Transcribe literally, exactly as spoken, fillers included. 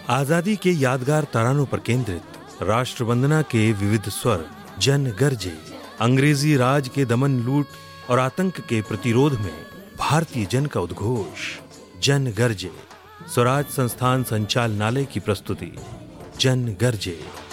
आजादी के यादगार तरानों पर केंद्रित राष्ट्र वंदना के विविध स्वर जन गरजे। अंग्रेजी राज के दमन, लूट और आतंक के प्रतिरोध में भारतीय जन का उद्घोष जन गरजे। स्वराज संस्थान संचालनालय की प्रस्तुति जन गरजे।